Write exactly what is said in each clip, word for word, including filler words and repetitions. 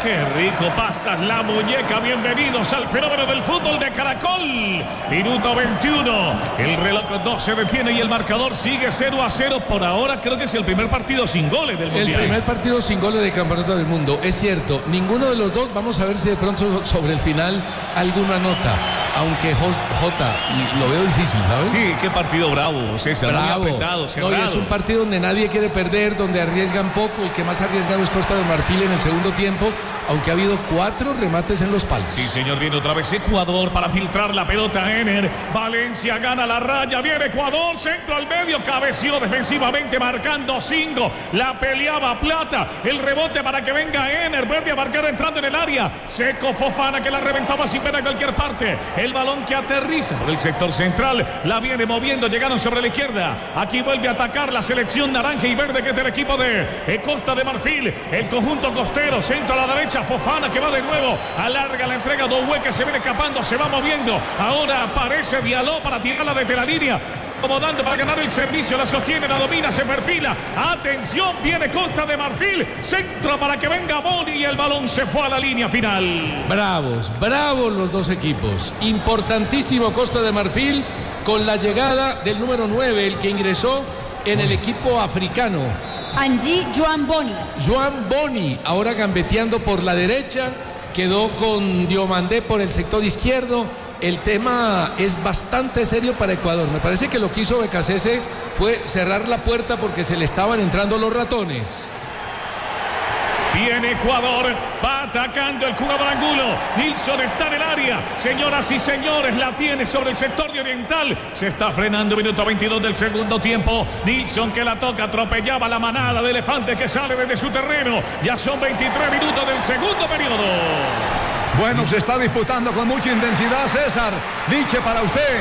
¡Qué rico! Pastas La Muñeca. Bienvenidos al fenómeno del fútbol de Caracol. Minuto veintiuno. El reloj no se detiene y el marcador sigue cero a cero. Por ahora creo que es el primer partido sin goles del Mundial. El primer partido sin goles del Campeonato del Mundo. Es cierto, ninguno de los dos. Vamos a ver si de pronto sobre el final alguna nota. Aunque Jota lo veo difícil, ¿sabes? Sí, qué partido bravo, César. Bravo. Muy apretado, cerrado. No, y es un partido donde nadie quiere perder, donde arriesgan poco. El que más ha arriesgado es Costa de Marfil en el segundo tiempo, aunque ha habido cuatro remates en los palos. Sí, señor, viene otra vez Ecuador para filtrar la pelota. Ener, Valencia gana la raya, viene Ecuador, centro al medio, cabeció defensivamente, marcando cinco. La peleaba Plata, el rebote para que venga Ener, vuelve a marcar entrando en el área. Seco Fofana que la reventaba sin pena en cualquier parte. El balón que aterriza por el sector central, la viene moviendo, llegaron sobre la izquierda. Aquí vuelve a atacar la selección naranja y verde que es del equipo de Costa de Marfil. El conjunto costero, centro a la derecha, Fofana que va de nuevo, alarga la entrega, Doué que se viene escapando, se va moviendo. Ahora aparece Diallo para tirarla desde la línea, acomodando para ganar el servicio, la sostiene, la domina, se perfila. Atención, viene Costa de Marfil, centro para que venga Boni y el balón se fue a la línea final. Bravos, bravos los dos equipos. Importantísimo Costa de Marfil con la llegada del número nueve, el que ingresó en el equipo africano. Angie Joan Boni. Joan Boni, ahora gambeteando por la derecha, quedó con Diomandé por el sector izquierdo. El tema es bastante serio para Ecuador. Me parece que lo que hizo Becasese fue cerrar la puerta porque se le estaban entrando los ratones. Viene Ecuador, va atacando el jugador Angulo. Nilsson está en el área. Señoras y señores, la tiene sobre el sector de Oriental. Se está frenando, minuto veintidós del segundo tiempo. Nilsson que la toca, atropellaba la manada de elefantes que sale desde su terreno. Ya son veintitrés minutos del segundo periodo. Bueno, se está disputando con mucha intensidad, César. Liche para usted.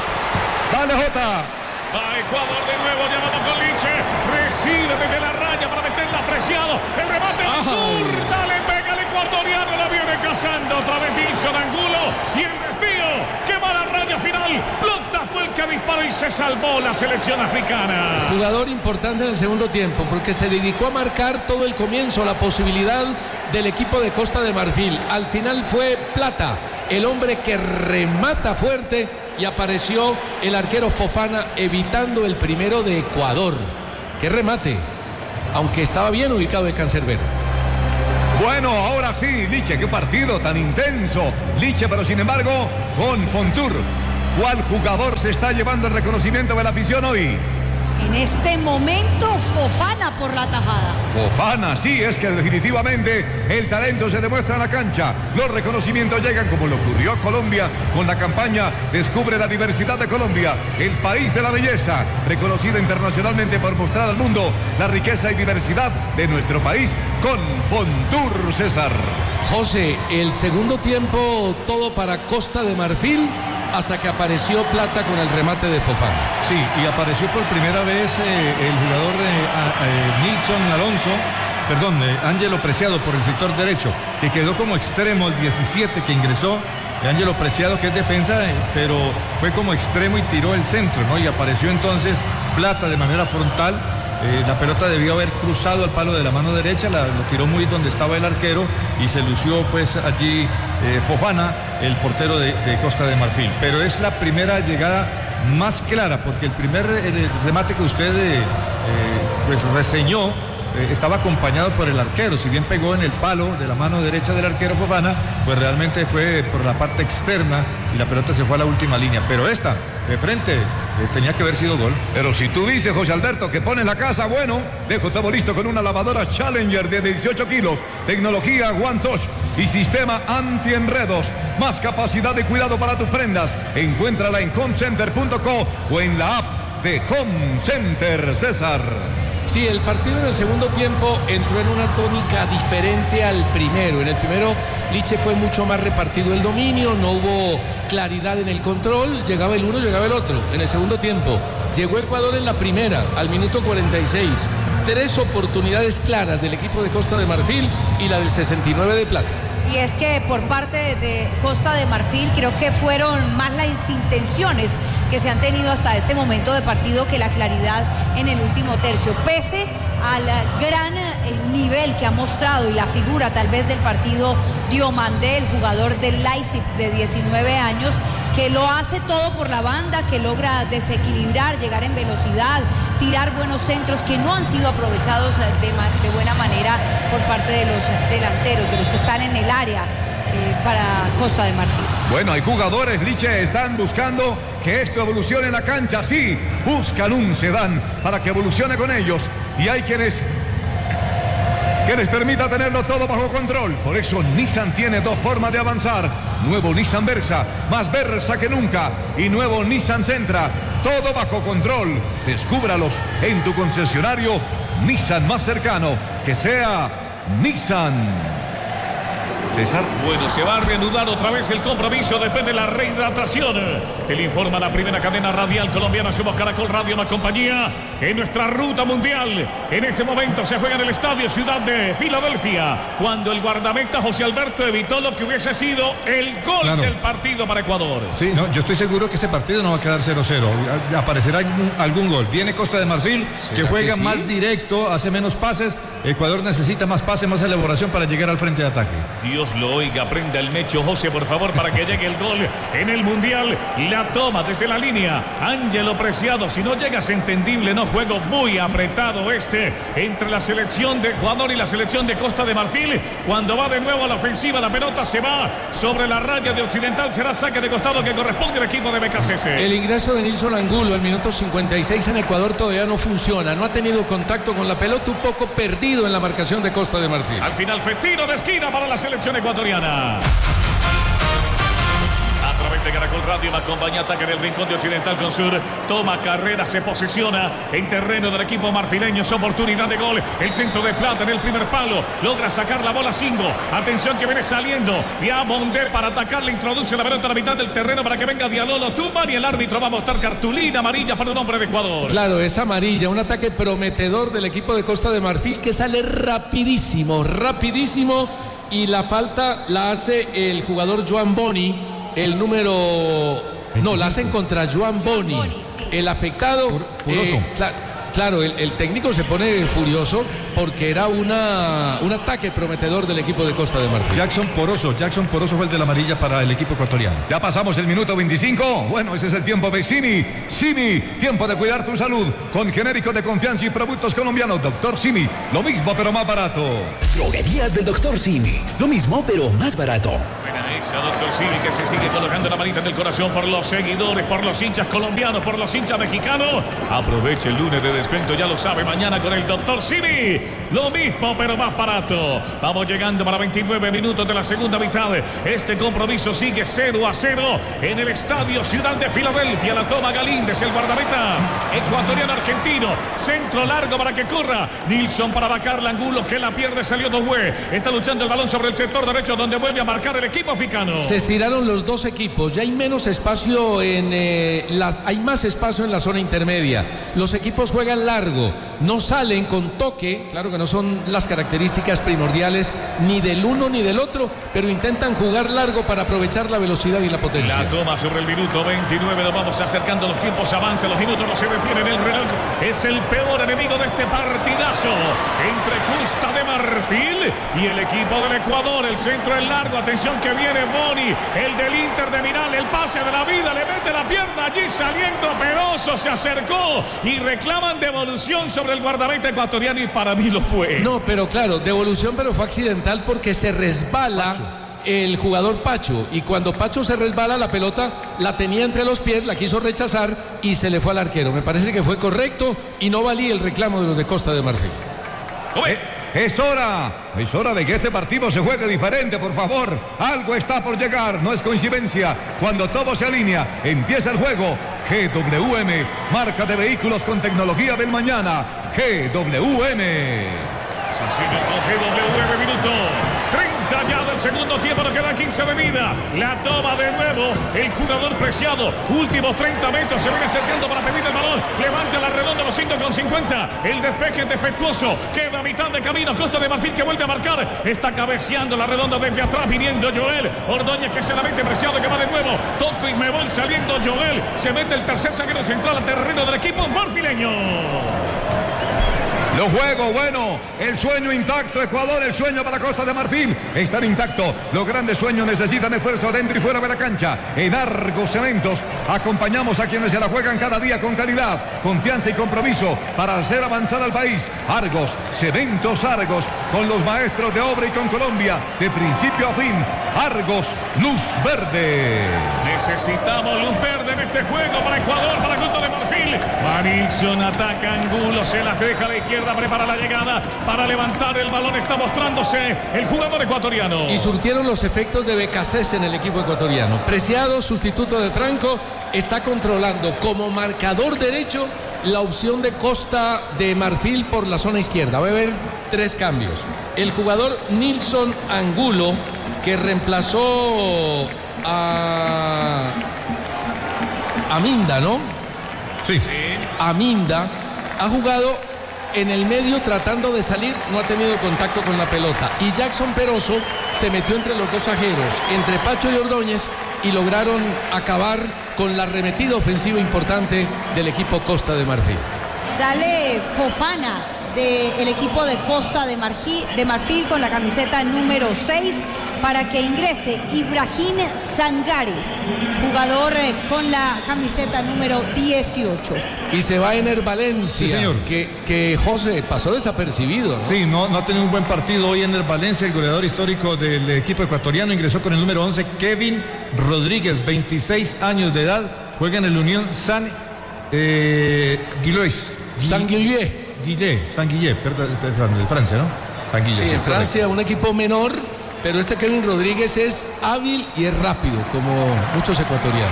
Dale, Jota. Va Ecuador de nuevo, llamado con Liche. Recibe desde la raya para meterla apreciado. El remate de zurda, le pega el ecuatoriano, la viene cazando. Otra vez Nilsson, Angulo y el desvío. Que va a la raya final. Plata fue el que disparó y se salvó la selección africana. Jugador importante en el segundo tiempo porque se dedicó a marcar todo el comienzo, la posibilidad del equipo de Costa de Marfil. Al final fue Plata, el hombre que remata fuerte, y apareció el arquero Fofana evitando el primero de Ecuador. ¡Qué remate! Aunque estaba bien ubicado el cancerbero. Bueno, ahora sí, Liche, qué partido tan intenso. Liche, pero sin embargo, con Fontour. ¿Cuál jugador se está llevando el reconocimiento de la afición hoy? En este momento, Fofana por la tajada. Fofana, sí, es que definitivamente el talento se demuestra en la cancha. Los reconocimientos llegan como le ocurrió a Colombia con la campaña Descubre la diversidad de Colombia, el país de la belleza, reconocida internacionalmente por mostrar al mundo la riqueza y diversidad de nuestro país con Fontour, César. José, el segundo tiempo todo para Costa de Marfil, hasta que apareció Plata con el remate de Fofana. Sí, y apareció por primera vez eh, el jugador eh, eh, Nilsson Alonso, perdón, eh, Ángelo Preciado por el sector derecho, que quedó como extremo el diecisiete que ingresó, de Ángelo Preciado que es defensa, eh, pero fue como extremo y tiró el centro, ¿no? Y apareció entonces Plata de manera frontal. Eh, la pelota debió haber cruzado al palo de la mano derecha, la, lo tiró muy donde estaba el arquero y se lució pues allí eh, Fofana, el portero de, de Costa de Marfil. Pero es la primera llegada más clara, porque el primer el remate que usted eh, eh, pues reseñó eh, estaba acompañado por el arquero. Si bien pegó en el palo de la mano derecha del arquero Fofana, pues realmente fue por la parte externa y la pelota se fue a la última línea. Pero esta, de frente, eh, tenía que haber sido gol. Pero si tú dices, José Alberto, que pone la casa, bueno, dejo todo listo con una lavadora Challenger de dieciocho kilos, tecnología One Touch y sistema anti-enredos. Más capacidad de cuidado para tus prendas. Encuéntrala en home center punto co o en la app de Home Center, César. Sí, el partido en el segundo tiempo entró en una tónica diferente al primero. En el primero, Liche fue mucho más repartido el dominio, no hubo claridad en el control, llegaba el uno, llegaba el otro. En el segundo tiempo, llegó Ecuador en la primera, al minuto cuarenta y seis. Tres oportunidades claras del equipo de Costa de Marfil y la del sesenta y nueve de Plata. Y es que por parte de Costa de Marfil creo que fueron más las intenciones que se han tenido hasta este momento de partido que la claridad en el último tercio. Pese al gran nivel que ha mostrado y la figura tal vez del partido Diomandé, el jugador del Leipzig de diecinueve años, que lo hace todo por la banda, que logra desequilibrar, llegar en velocidad, tirar buenos centros que no han sido aprovechados de, de buena manera por parte de los delanteros, de los que están en el área eh, para Costa de Marfil. Bueno, hay jugadores, Liche, están buscando que esto evolucione en la cancha, sí, buscan un sedán para que evolucione con ellos, y hay quienes que les permita tenerlo todo bajo control. Por eso Nissan tiene dos formas de avanzar: nuevo Nissan Versa, más Versa que nunca, y nuevo Nissan Sentra, todo bajo control. Descúbralos en tu concesionario Nissan más cercano, que sea Nissan. César. Bueno, se va a reanudar otra vez el compromiso después de la rehidratación. Te le informa la primera cadena radial colombiana. Somos Caracol Radio, una compañía en nuestra ruta mundial. En este momento se juega en el estadio Ciudad de Filadelfia, cuando el guardameta José Alberto evitó lo que hubiese sido el gol claro. del partido para Ecuador. Sí, no, yo estoy seguro que este partido no va a quedar cero cero. Aparecerá algún, algún gol. Viene Costa de Marfil, que juega que sí? más directo, hace menos pases. Ecuador necesita más pase, más elaboración para llegar al frente de ataque. Dios lo oiga, prenda el mecho, José, por favor, para que llegue el gol en el Mundial. La toma desde la línea Ángelo Preciado. Si no llega es entendible, no, juego muy apretado este entre la selección de Ecuador y la selección de Costa de Marfil. Cuando va de nuevo a la ofensiva, la pelota se va sobre la raya de Occidental. Será saque de costado que corresponde al equipo de B K C S. El ingreso de Nilson Angulo al minuto cincuenta y seis en Ecuador todavía no funciona. No ha tenido contacto con la pelota, un poco perdido en la marcación de Costa de Marfil. Al final fue tiro de esquina para la selección ecuatoriana. A través de Caracol Radio, la compañía ataca en el rincón de Occidental con Sur. Toma carrera, se posiciona en terreno del equipo marfileño. Es oportunidad de gol. El centro de Plata en el primer palo. Logra sacar la bola Singo. Atención que viene saliendo. Diamondé para atacar. Le introduce la pelota a la mitad del terreno para que venga Dialolo Tumban. Y el árbitro va a mostrar cartulina amarilla para un hombre de Ecuador. Claro, es amarilla. Un ataque prometedor del equipo de Costa de Marfil que sale rapidísimo, rapidísimo. Y la falta la hace el jugador Joan Boni. El número... No, la hacen contra Joan Boni. Boni sí. El afectado... Pur, eh, cl claro, el, el técnico se pone furioso porque era una, un ataque prometedor del equipo de Costa de Marfil. Jackson Poroso. Jackson Poroso fue el de la amarilla para el equipo ecuatoriano. Ya pasamos el minuto veinticinco. Bueno, ese es el tiempo de Simi. Simi, tiempo de cuidar tu salud con genéricos de confianza y productos colombianos. Doctor Simi, lo mismo pero más barato. Droguerías del Doctor Simi. Lo mismo pero más barato. Esa Doctor Simi que se sigue colocando la manita en el corazón por los seguidores, por los hinchas colombianos, por los hinchas mexicanos. Aproveche el lunes de descuento, ya lo sabe, mañana con el Doctor Simi. Lo mismo, pero más barato. Vamos llegando para veintinueve minutos de la segunda mitad. Este compromiso sigue cero a cero en el estadio Ciudad de Filadelfia. La toma Galíndez, el guardameta ecuatoriano argentino. Centro largo para que corra Nilson para vacar la Angulo, que la pierde, salió Dohue. Está luchando el balón sobre el sector derecho, donde vuelve a marcar el equipo africano. Se estiraron los dos equipos, ya hay menos espacio en eh, la, hay más espacio en la zona intermedia. Los equipos juegan largo, no salen con toque, claro que no son las características primordiales ni del uno ni del otro, pero intentan jugar largo para aprovechar la velocidad y la potencia. La toma sobre el minuto veintinueve, nos vamos acercando, los tiempos avanzan, los minutos no se detienen, el reloj es el peor enemigo de este partidazo entre Costa de Marfil y el equipo del Ecuador. El centro es largo, atención que viene Boni, el del Inter de Milán, el pase de la vida, le mete la pierna allí saliendo, Peroso se acercó y reclaman devolución sobre el guardameta ecuatoriano y para mí lo fue. No, pero claro, devolución, pero fue accidental porque se resbala Pacho. El jugador Pacho, y cuando Pacho se resbala la pelota la tenía entre los pies, la quiso rechazar y se le fue al arquero. Me parece que fue correcto y no valía el reclamo de los de Costa de Marfil. Eh, es hora, es hora de que este partido se juegue diferente, por favor. Algo está por llegar, no es coincidencia. Cuando todo se alinea, empieza el juego. G W M, marca de vehículos con tecnología del mañana. G W M. Se sigue con G W M, minuto treinta ya del segundo tiempo, nos quedan quince de vida. La toma de nuevo el jugador Preciado, últimos treinta metros, se viene acercando para pedir el balón, levanta la redonda los cinco con cincuenta, el despeje defectuoso, queda a mitad de camino, Costa de Marfil que vuelve a marcar, está cabeceando la redonda desde atrás, viniendo Joel Ordóñez que se la mete, Preciado que va de nuevo, toco y me voy saliendo Joel, se mete el tercer zaguero central al terreno del equipo marfileño. Lo juego, bueno, el sueño intacto, Ecuador, el sueño para Costa de Marfil, están intactos. Los grandes sueños necesitan esfuerzo dentro y fuera de la cancha. En Argos Cementos acompañamos a quienes se la juegan cada día con calidad, confianza y compromiso para hacer avanzar al país. Argos, Cementos Argos, con los maestros de obra y con Colombia, de principio a fin. Argos, luz verde. Necesitamos luz verde en este juego para Ecuador, para Costa de Marfil. Manilson ataca, Angulo se las deja a la izquierda, prepara la llegada para levantar el balón, está mostrándose el jugador ecuatoriano. Y surtieron los efectos de Becasés en el equipo ecuatoriano. Preciado, sustituto de Franco, está controlando como marcador derecho la opción de Costa de Marfil por la zona izquierda. Va a haber tres cambios. El jugador Nilson Angulo, que reemplazó a Aminda, ¿no? Sí. Aminda ha jugado en el medio tratando de salir, no ha tenido contacto con la pelota. Y Jackson Peroso se metió entre los dos zagueros, entre Pacho y Ordóñez, y lograron acabar con la arremetida ofensiva importante del equipo Costa de Marfil. Sale Fofana del equipo de Costa de Marfil, de Marfil con la camiseta número seis para que ingrese Ibrahim Sangare, jugador eh, con la camiseta número dieciocho. Y se va Ener Valencia, sí, señor. Que, que José pasó desapercibido, ¿no? Sí, no, no ha tenido un buen partido hoy Ener Valencia, el goleador histórico del equipo ecuatoriano. Ingresó con el número once, Kevin Rodríguez, veintiséis años de edad, juega en el Unión San eh, Guillois. San Guillet. Guillet, San Guillet, perdón, perdón, de Francia, ¿no? San Guillet, sí, sí, en Francia, un equipo menor, pero este Kevin Rodríguez es hábil y es rápido, como muchos ecuatorianos.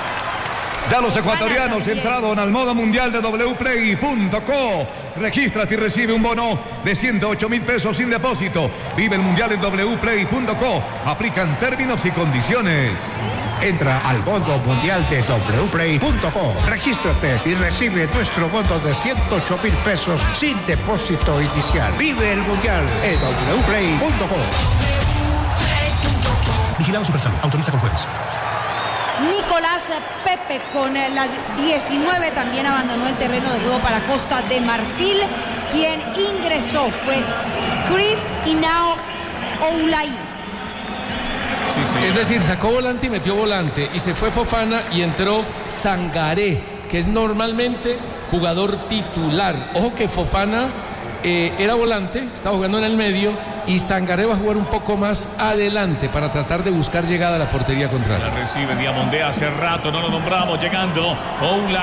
Ya los ecuatorianos entraron al modo mundial de doble u play punto co. Regístrate y recibe un bono de ciento ocho mil pesos sin depósito. Vive el mundial en doble u play punto co. Aplican términos y condiciones. Entra al modo mundial de doble u play punto co. Regístrate y recibe nuestro bono de ciento ocho mil pesos sin depósito inicial. Vive el mundial en doble u play punto co. Vigilado Supersalud. Autoriza con juegos. Nicolás Pepe con la diecinueve también abandonó el terreno de juego para Costa de Marfil. Quien ingresó fue Chris Inao Oulay. Sí, sí. Es decir, sacó volante y metió volante, y se fue Fofana y entró Sangaré, que es normalmente jugador titular. Ojo que Fofana eh, era volante, estaba jugando en el medio, y Sangaré va a jugar un poco más adelante para tratar de buscar llegada a la portería contraria. La recibe Diamondé hace rato, no lo nombramos, llegando Oulay.